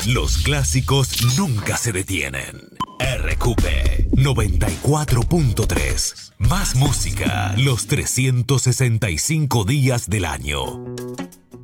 Los clásicos nunca se detienen. RQP 94.3. Más música los 365 días del año.